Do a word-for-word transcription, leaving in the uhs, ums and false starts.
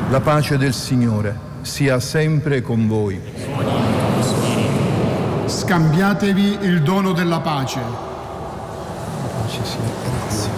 La pace del Signore sia sempre con voi. Scambiatevi il dono della pace. La pace sia, grazie.